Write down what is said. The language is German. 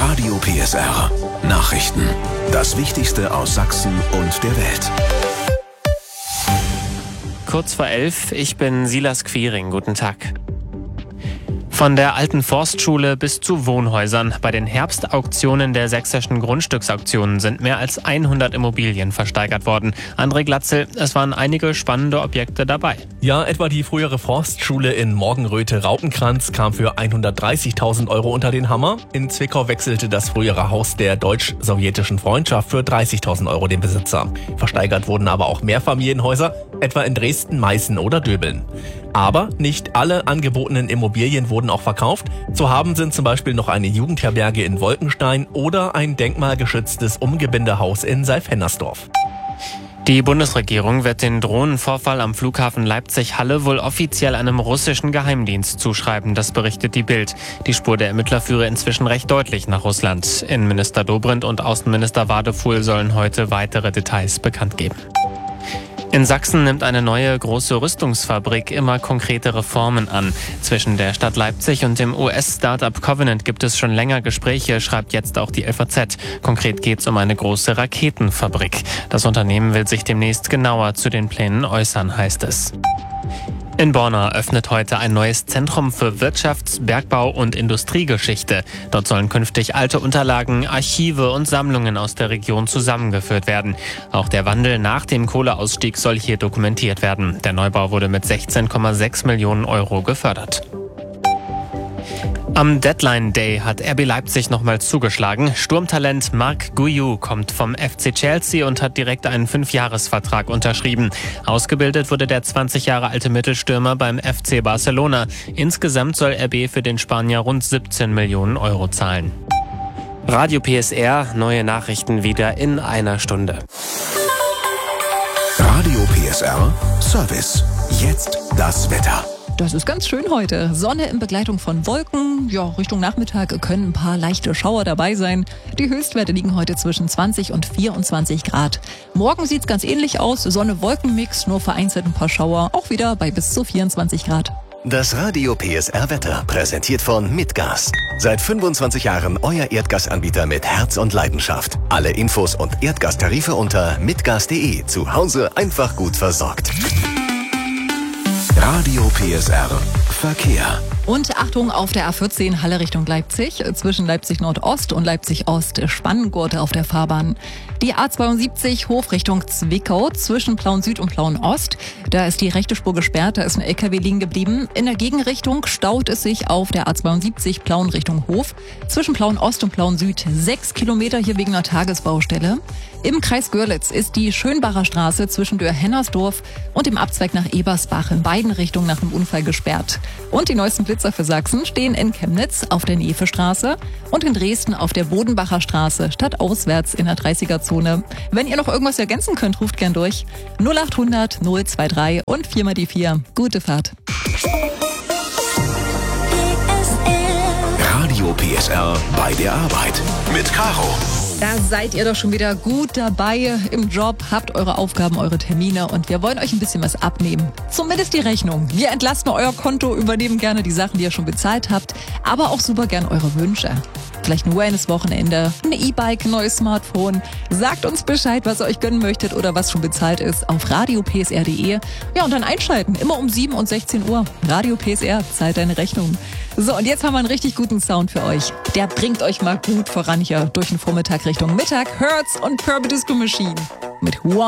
Radio PSR. Nachrichten. Das Wichtigste aus Sachsen und der Welt. Kurz vor 11, ich bin Silas Quiring. Guten Tag. Von der alten Forstschule bis zu Wohnhäusern. Bei den Herbstauktionen der sächsischen Grundstücksauktionen sind mehr als 100 Immobilien versteigert worden. André Glatzel, es waren einige spannende Objekte dabei. Ja, etwa die frühere Forstschule in Morgenröthe-Raupenkranz kam für 130.000 Euro unter den Hammer. In Zwickau wechselte das frühere Haus der deutsch-sowjetischen Freundschaft für 30.000 Euro den Besitzer. Versteigert wurden aber auch Mehrfamilienhäuser, etwa in Dresden, Meißen oder Döbeln. Aber nicht alle angebotenen Immobilien wurden auch verkauft. Zu haben sind zum Beispiel noch eine Jugendherberge in Wolkenstein oder ein denkmalgeschütztes Umgebindehaus in Seilfennersdorf. Die Bundesregierung wird den Drohnenvorfall am Flughafen Leipzig-Halle wohl offiziell einem russischen Geheimdienst zuschreiben, das berichtet die Bild. Die Spur der Ermittler führe inzwischen recht deutlich nach Russland. Innenminister Dobrindt und Außenminister Wadefuhl sollen heute weitere Details bekannt geben. In Sachsen nimmt eine neue große Rüstungsfabrik immer konkretere Formen an. Zwischen der Stadt Leipzig und dem US-Startup Covenant gibt es schon länger Gespräche, schreibt jetzt auch die FAZ. Konkret geht es um eine große Raketenfabrik. Das Unternehmen will sich demnächst genauer zu den Plänen äußern, heißt es. In Borna öffnet heute ein neues Zentrum für Wirtschafts-, Bergbau- und Industriegeschichte. Dort sollen künftig alte Unterlagen, Archive und Sammlungen aus der Region zusammengeführt werden. Auch der Wandel nach dem Kohleausstieg soll hier dokumentiert werden. Der Neubau wurde mit 16,6 Millionen Euro gefördert. Am Deadline Day hat RB Leipzig nochmal zugeschlagen. Sturmtalent Marc Guiu kommt vom FC Chelsea und hat direkt einen 5-Jahres-Vertrag unterschrieben. Ausgebildet wurde der 20 Jahre alte Mittelstürmer beim FC Barcelona. Insgesamt soll RB für den Spanier rund 17 Millionen Euro zahlen. Radio PSR, neue Nachrichten wieder in einer Stunde. Radio PSR Service. Jetzt das Wetter. Das ist ganz schön heute. Sonne in Begleitung von Wolken. Ja, Richtung Nachmittag können ein paar leichte Schauer dabei sein. Die Höchstwerte liegen heute zwischen 20 und 24 Grad. Morgen sieht's ganz ähnlich aus. Sonne-Wolken-Mix, nur vereinzelt ein paar Schauer. Auch wieder bei bis zu 24 Grad. Das Radio PSR Wetter, präsentiert von Mitgas. Seit 25 Jahren euer Erdgasanbieter mit Herz und Leidenschaft. Alle Infos und Erdgastarife unter mitgas.de. Zu Hause einfach gut versorgt. Radio PSR Verkehr. Und Achtung auf der A14 Halle Richtung Leipzig. Zwischen Leipzig Nordost und Leipzig Ost Spanngurte auf der Fahrbahn. Die A72 Hof Richtung Zwickau zwischen Plauen Süd und Plauen Ost. Da ist die rechte Spur gesperrt, da ist ein LKW liegen geblieben. In der Gegenrichtung staut es sich auf der A72 Plauen Richtung Hof. Zwischen Plauen Ost und Plauen Süd 6 Kilometer hier wegen einer Tagesbaustelle. Im Kreis Görlitz ist die Schönbacher Straße zwischen Dörr-Hennersdorf und dem Abzweig nach Ebersbach in beiden Richtungen nach einem Unfall gesperrt. Und die neuesten Blitzer für Sachsen stehen in Chemnitz auf der Nefe-Straße und in Dresden auf der Bodenbacher Straße stadtauswärts in der 30er-Zone. Wenn ihr noch irgendwas ergänzen könnt, ruft gern durch. 0800 023 und 4 mal die 4. Gute Fahrt. Radio PSR bei der Arbeit. Mit Caro. Da seid ihr doch schon wieder gut dabei im Job, habt eure Aufgaben, eure Termine und wir wollen euch ein bisschen was abnehmen. Zumindest die Rechnung. Wir entlasten euer Konto, übernehmen gerne die Sachen, die ihr schon bezahlt habt, aber auch super gern eure Wünsche. Vielleicht ein Wellness-Wochenende, ein E-Bike, ein neues Smartphone. Sagt uns Bescheid, was ihr euch gönnen möchtet oder was schon bezahlt ist auf radiopsr.de. Ja, und dann einschalten, immer um 7 und 16 Uhr. Radio PSR, zahlt deine Rechnung. So, und jetzt haben wir einen richtig guten Sound für euch. Der bringt euch mal gut voran hier durch den Vormittag Richtung Mittag. Hertz und Purple Disco Machine mit One.